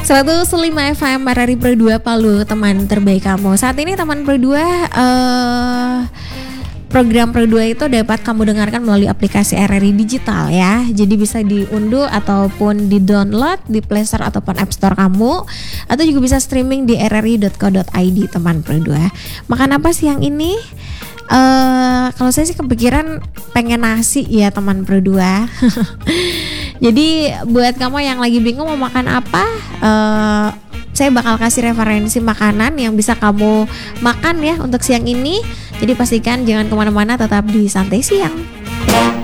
105 FM RRI Pro 2 Palu, teman terbaik kamu. Saat ini teman Pro 2, program Pro 2 itu dapat kamu dengarkan melalui aplikasi RRI Digital ya. Jadi bisa diunduh ataupun di-download di Play Store ataupun App Store kamu, atau juga bisa streaming di rri.co.id teman Pro 2. Makan apa siang ini? Kalau saya sih kepikiran pengen nasi ya teman Pro 2. Jadi buat kamu yang lagi bingung mau makan apa, saya bakal kasih referensi makanan yang bisa kamu makan ya untuk siang ini. Jadi pastikan jangan kemana-mana, tetap di Santai Siang.